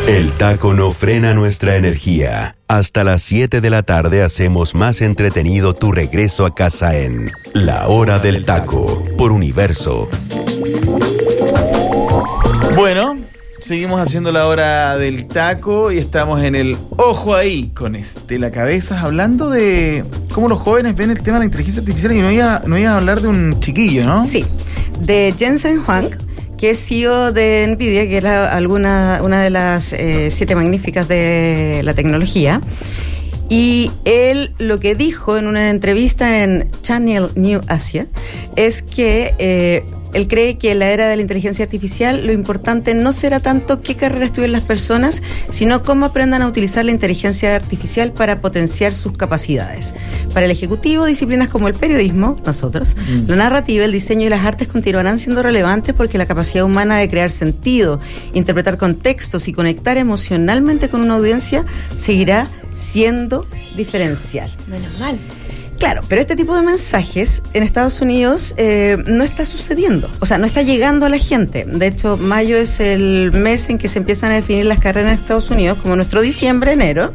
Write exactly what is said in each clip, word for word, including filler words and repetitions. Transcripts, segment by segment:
El taco no frena nuestra energía. Hasta las siete de la tarde hacemos más entretenido tu regreso a casa en La Hora del Taco, por Universo. Bueno, seguimos haciendo La Hora del Taco y estamos en el Ojo Ahí con Estela Cabezas, hablando de cómo los jóvenes ven el tema de la inteligencia artificial. Y no iba, no iba a hablar de un chiquillo, ¿no? Sí, de Jensen Huang, que es C E O de NVIDIA, que es la, alguna, una de las eh, siete magníficas de la tecnología. Y él lo que dijo en una entrevista en Channel New Asia es que eh, él cree que en la era de la inteligencia artificial lo importante no será tanto qué carrera estudien las personas, sino cómo aprendan a utilizar la inteligencia artificial para potenciar sus capacidades. Para el ejecutivo, disciplinas como el periodismo, nosotros, mm. la narrativa, el diseño y las artes continuarán siendo relevantes porque la capacidad humana de crear sentido, interpretar contextos y conectar emocionalmente con una audiencia seguirá siendo diferencial. Menos mal. Claro, pero este tipo de mensajes en Estados Unidos eh, no está sucediendo, o sea, no está llegando a la gente. De hecho, mayo es el mes en que se empiezan a definir las carreras en Estados Unidos, como nuestro diciembre, enero,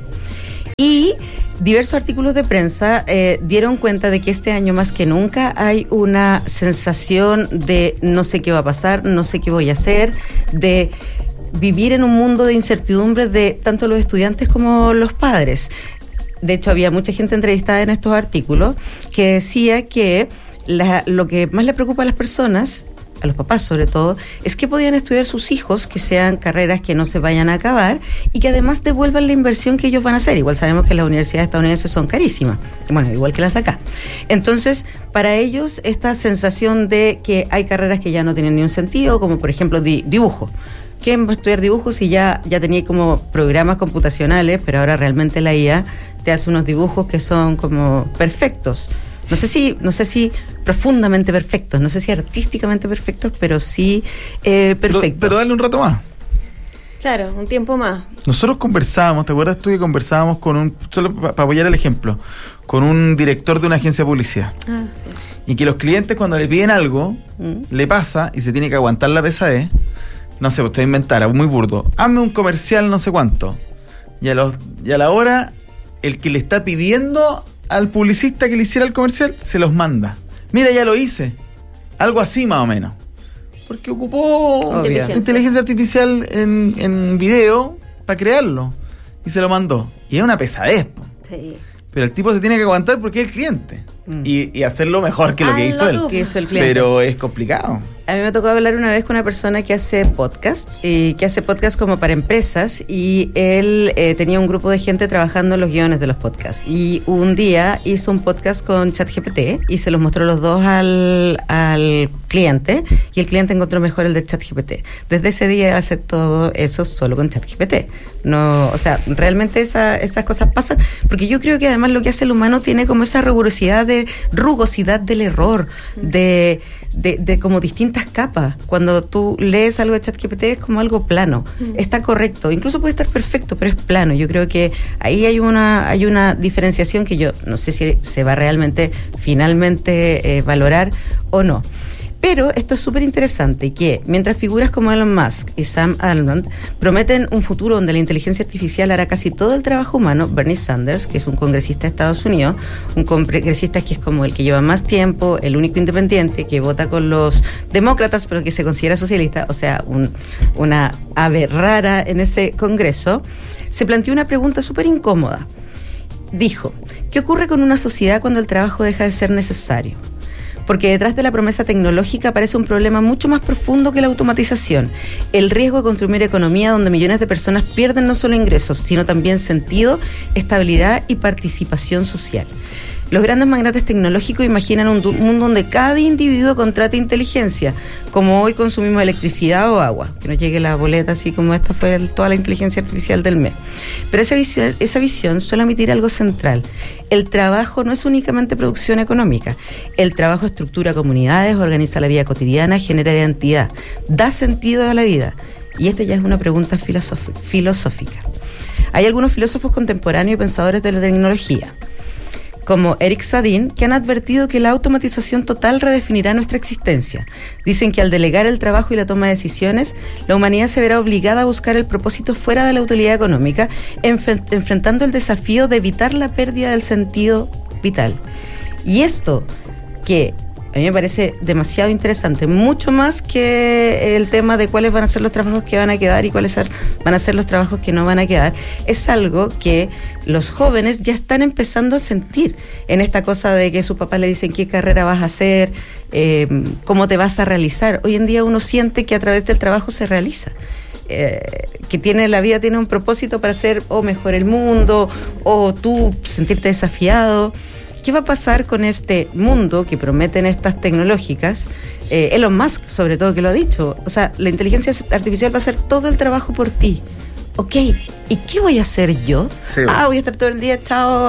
y diversos artículos de prensa eh, dieron cuenta de que este año más que nunca hay una sensación de no sé qué va a pasar, no sé qué voy a hacer, de vivir en un mundo de incertidumbre de tanto los estudiantes como los padres. De hecho, había mucha gente entrevistada en estos artículos que decía que la, lo que más le preocupa a las personas, a los papás sobre todo, es que podían estudiar sus hijos, que sean carreras que no se vayan a acabar y que además devuelvan la inversión que ellos van a hacer. Igual sabemos que las universidades estadounidenses son carísimas, bueno, igual que las de acá. Entonces, para ellos, esta sensación de que hay carreras que ya no tienen ni un sentido, como por ejemplo di, dibujo. ¿Quién va a estudiar dibujo si ya, ya tenía como programas computacionales, pero ahora realmente la I A te hace unos dibujos que son como perfectos? No sé si, no sé si profundamente perfectos, no sé si artísticamente perfectos, pero sí eh, perfectos. Pero, pero dale un rato más. Claro, un tiempo más. Nosotros conversábamos, ¿te acuerdas tú que conversábamos con un, solo para pa apoyar el ejemplo, con un director de una agencia de publicidad? Ah, sí. Y que los clientes cuando le piden algo, ¿Mm? le pasa y se tiene que aguantar la pesadez. No sé, pues te voy a inventar, muy burdo. Hazme un comercial no sé cuánto. Y a, los, y a la hora, el que le está pidiendo al publicista que le hiciera el comercial, se los manda. Mira, ya lo hice. Algo así más o menos. Porque ocupó inteligencia, inteligencia artificial en, en video para crearlo. Y se lo mandó. Y es una pesadez. Po. Sí. Pero el tipo se tiene que aguantar porque es el cliente. Mm. Y, y hacerlo mejor que lo que hizo él. Que hizo el cliente. Pero es complicado. A mí me tocó hablar una vez con una persona que hace podcast, y que hace podcast como para empresas, y él eh, tenía un grupo de gente trabajando en los guiones de los podcasts. Y un día hizo un podcast con ChatGPT y se los mostró los dos al, al cliente, y el cliente encontró mejor el de ChatGPT. Desde ese día hace todo eso solo con ChatGPT. No, o sea, realmente esa, esas cosas pasan, porque yo creo que además lo que hace el humano tiene como esa rigurosidad de rugosidad del error, de, de, de como distintas capas. Cuando tú lees algo de ChatGPT es como algo plano, mm. está correcto, incluso puede estar perfecto, pero es plano. Yo creo que ahí hay una hay una diferenciación que yo no sé si se va realmente finalmente eh, valorar o no. Pero esto es súper interesante, que mientras figuras como Elon Musk y Sam Altman prometen un futuro donde la inteligencia artificial hará casi todo el trabajo humano, Bernie Sanders, que es un congresista de Estados Unidos, un congresista que es como el que lleva más tiempo, el único independiente, que vota con los demócratas, pero que se considera socialista, o sea, un, una ave rara en ese congreso, se planteó una pregunta súper incómoda. Dijo, ¿qué ocurre con una sociedad cuando el trabajo deja de ser necesario? Porque detrás de la promesa tecnológica aparece un problema mucho más profundo que la automatización, el riesgo de construir economía donde millones de personas pierden no solo ingresos, sino también sentido, estabilidad y participación social. Los grandes magnates tecnológicos imaginan un mundo donde cada individuo contrate inteligencia, como hoy consumimos electricidad o agua, que nos llegue la boleta así como esta fue el, toda la inteligencia artificial del mes. Pero esa visión, esa visión suele omitir algo central. El trabajo no es únicamente producción económica. El trabajo estructura comunidades, organiza la vida cotidiana, genera identidad, da sentido a la vida. Y esta ya es una pregunta filosófica. Hay algunos filósofos contemporáneos y pensadores de la tecnología, como Eric Sadin, que han advertido que la automatización total redefinirá nuestra existencia. Dicen que al delegar el trabajo y la toma de decisiones, la humanidad se verá obligada a buscar el propósito fuera de la utilidad económica, enf- enfrentando el desafío de evitar la pérdida del sentido vital. Y esto, que a mí me parece demasiado interesante, mucho más que el tema de cuáles van a ser los trabajos que van a quedar y cuáles van a ser los trabajos que no van a quedar, es algo que los jóvenes ya están empezando a sentir en esta cosa de que sus papás le dicen qué carrera vas a hacer, eh, cómo te vas a realizar. Hoy en día uno siente que a través del trabajo se realiza. Eh, que tiene la vida tiene un propósito para hacer o mejor el mundo, o tú sentirte desafiado. ¿Qué va a pasar con este mundo que prometen estas tecnológicas? Eh, Elon Musk, sobre todo, que lo ha dicho. O sea, la inteligencia artificial va a hacer todo el trabajo por ti. Ok, ¿y qué voy a hacer yo? Sí, ah, voy a estar todo el día echado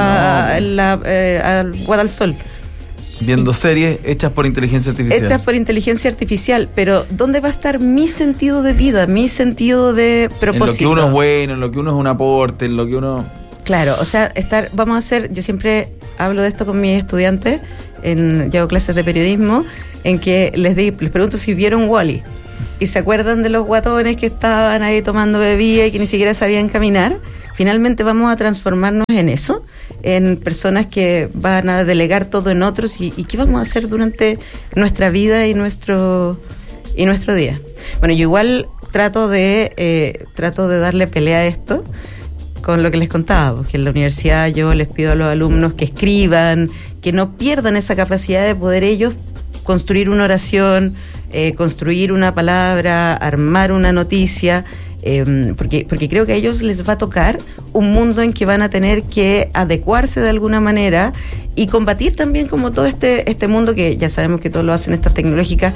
a, no. la, eh, al Guadalsol. Viendo series hechas por inteligencia artificial. Hechas por inteligencia artificial, pero ¿dónde va a estar mi sentido de vida, mi sentido de propósito? En lo que uno es bueno, en lo que uno es un aporte, en lo que uno... Claro, o sea, estar, vamos a hacer, yo siempre hablo de esto con mis estudiantes, en, yo hago clases de periodismo, en que les, di, les pregunto si vieron Wall-E y se acuerdan de los guatones que estaban ahí tomando bebida y que ni siquiera sabían caminar. Finalmente vamos a transformarnos en eso, en personas que van a delegar todo en otros y, y qué vamos a hacer durante nuestra vida y nuestro y nuestro día. Bueno, yo igual trato de eh, trato de darle pelea a esto con lo que les contaba, porque en la universidad yo les pido a los alumnos que escriban, que no pierdan esa capacidad de poder ellos construir una oración, eh, construir una palabra, armar una noticia, eh, porque, porque creo que a ellos les va a tocar un mundo en que van a tener que adecuarse de alguna manera y combatir también como todo este este mundo que ya sabemos que todo lo hacen estas tecnológicas,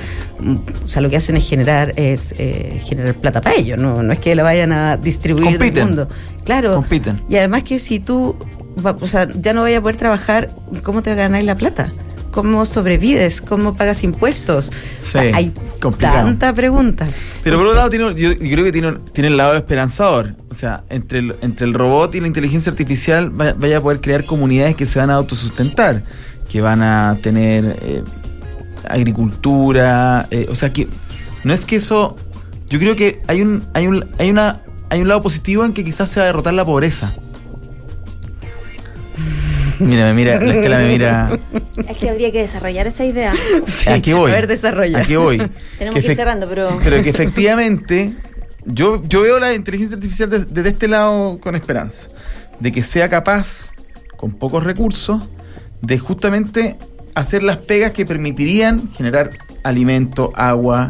o sea, lo que hacen es generar es eh, generar plata para ellos, no no es que la vayan a distribuir compiten, del mundo. Claro. Compiten. Y además que si tú va, o sea, ya no vayas a poder trabajar, ¿cómo te ganas la plata? ¿Cómo sobrevives? ¿Cómo pagas impuestos? Sí, o sea, hay complicado. Tanta pregunta. Pero por otro lado, tiene, yo, yo creo que tiene, tiene el lado esperanzador. O sea, entre el, entre el robot y la inteligencia artificial vaya, vaya a poder crear comunidades que se van a autosustentar, que van a tener eh, agricultura. Eh, o sea, que no es que eso... Yo creo que hay un, hay un, hay una, hay un lado positivo en que quizás se va a derrotar la pobreza. Mira, me mira, la Estela me mira. Es que habría que desarrollar esa idea. Sí, aquí voy. A ver, desarrolla. Aquí voy. Tenemos que, que ir cerrando, pero... Pero que efectivamente, yo, yo veo la inteligencia artificial desde, desde este lado con esperanza. De que sea capaz, con pocos recursos, de justamente hacer las pegas que permitirían generar alimento, agua,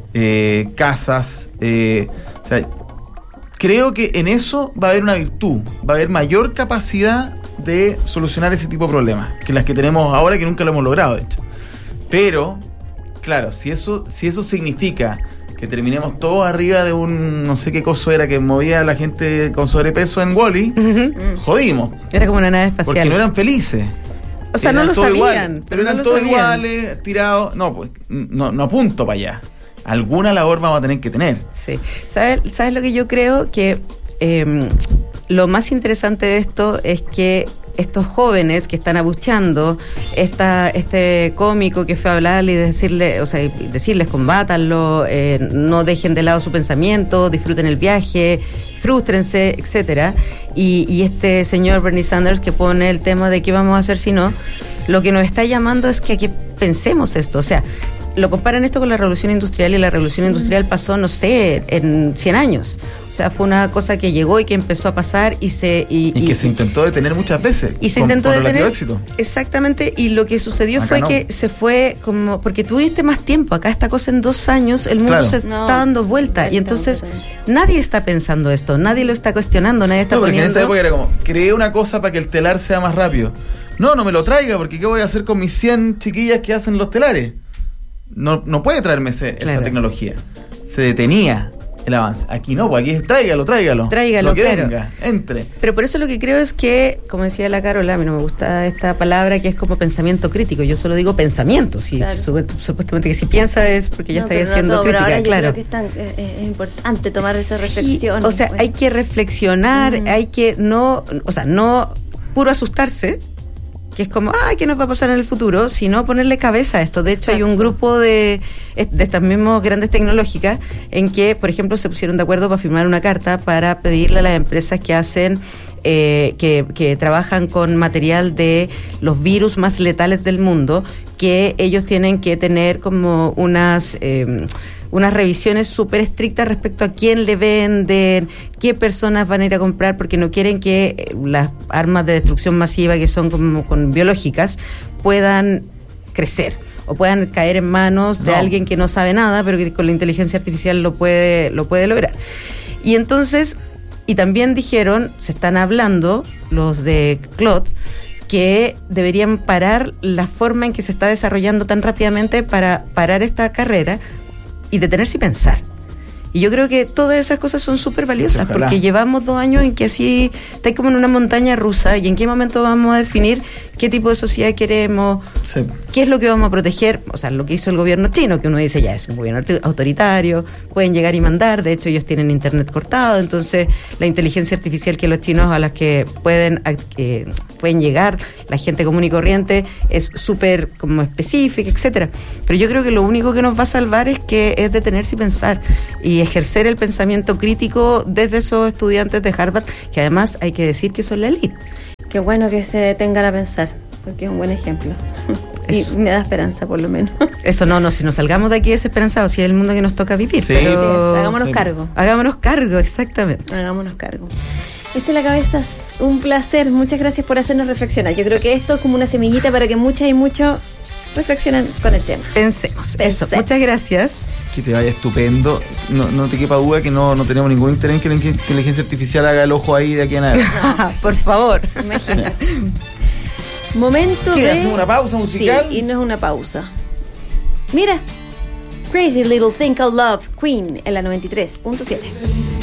eh, casas. Eh, o sea, creo que en eso va a haber una virtud. Va a haber mayor capacidad de solucionar ese tipo de problemas que las que tenemos ahora, que nunca lo hemos logrado, de hecho. Pero, claro, si eso, si eso significa que terminemos todos arriba de un no sé qué coso era que movía a la gente con sobrepeso en Wall-E, uh-huh. jodimos. Era como una nave espacial. Porque no eran felices. O sea, eran no lo sabían. Iguales, pero eran no todos sabían. iguales, tirados. No, pues, no, no apunto para allá. Alguna labor vamos a tener que tener. Sí. ¿Sabes, ¿sabes lo que yo creo? Que eh, lo más interesante de esto es que estos jóvenes que están abucheando, esta, este cómico que fue a hablarle y decirle, o sea, decirles combátanlo, eh, no dejen de lado su pensamiento, disfruten el viaje, frústrense, etcétera. Y, y este señor Bernie Sanders que pone el tema de qué vamos a hacer si no, lo que nos está llamando es que, que pensemos esto, o sea, lo comparan esto con la revolución industrial y la revolución industrial pasó, no sé, en cien años. O sea, fue una cosa que llegó y que empezó a pasar y se... Y, y que y, se intentó detener muchas veces. Y se con, intentó con detener. Éxito. Exactamente, y lo que sucedió acá fue no. que se fue como... Porque tuviste más tiempo, acá esta cosa en dos años, el mundo claro. se no, está dando vuelta. Y entonces nadie está pensando esto, nadie lo está cuestionando, nadie está no, porque poniendo... en esa época era como, creé una cosa para que el telar sea más rápido. No, no me lo traiga, porque ¿qué voy a hacer con mis cien chiquillas que hacen los telares? No, no puede traerme ese, claro. esa tecnología. Se detenía el avance. Aquí no, pues aquí es tráigalo, tráigalo. Tráigalo, lo que claro. venga, entre. Pero por eso lo que creo es que, como decía la Carola, a mí no me gusta esta palabra que es como pensamiento crítico. Yo solo digo pensamiento. Si, claro. Supuestamente que si piensa es porque ya no, está haciendo no todo, crítica, pero ahora claro. Yo creo que es, tan, eh, es importante tomar esa reflexión. Y, o sea, pues. hay que reflexionar, mm. hay que no, o sea, no puro asustarse, que es como, ay, ¿qué nos va a pasar en el futuro? Sino ponerle cabeza a esto. De hecho, Exacto. hay un grupo de, de estas mismas grandes tecnológicas en que, por ejemplo, se pusieron de acuerdo para firmar una carta para pedirle a las empresas que hacen Eh, que, que trabajan con material de los virus más letales del mundo, que ellos tienen que tener como unas eh, unas revisiones súper estrictas respecto a quién le venden, qué personas van a ir a comprar, porque no quieren que eh, las armas de destrucción masiva, que son como con biológicas, puedan crecer o puedan caer en manos de no. alguien que no sabe nada, pero que con la inteligencia artificial lo puede lo puede lograr. Y entonces Y también dijeron, se están hablando, los de Claude, que deberían parar la forma en que se está desarrollando tan rápidamente para parar esta carrera y detenerse y pensar. Y yo creo que todas esas cosas son súper valiosas, Ojalá. porque llevamos dos años en que así está como en una montaña rusa, y en qué momento vamos a definir qué tipo de sociedad queremos, sí. qué es lo que vamos a proteger. O sea, lo que hizo el gobierno chino, que uno dice ya es un gobierno autoritario, pueden llegar y mandar, de hecho ellos tienen internet cortado, entonces la inteligencia artificial que los chinos a las que pueden eh, pueden llegar la gente común y corriente es súper como específica, etcétera. Pero yo creo que lo único que nos va a salvar es que es detenerse y pensar y ejercer el pensamiento crítico desde esos estudiantes de Harvard, que además hay que decir que son la élite. Qué bueno que se detengan a pensar, porque es un buen ejemplo. Eso. Y me da esperanza, por lo menos. Eso no, no, si nos salgamos de aquí desesperanzados, si es el mundo que nos toca vivir. Sí, pero... sí, hagámonos sí. cargo. Hagámonos cargo, exactamente. Hagámonos cargo. Este es La Cabeza, un placer. Muchas gracias por hacernos reflexionar. Yo creo que esto es como una semillita para que muchas y muchos reflexionen con el tema. Pensemos. Pensemos. Eso, muchas gracias. Que te vaya estupendo. No, no te quepa duda que no, no tenemos ningún interés en que la inteligencia artificial haga el ojo ahí de aquí en adelante. No, por favor. Imagínate. Momento ¿Qué, de... hacemos una pausa musical? Sí, y no es una pausa. Mira, Crazy Little Thing Called Love, Queen, en la noventa y tres punto siete.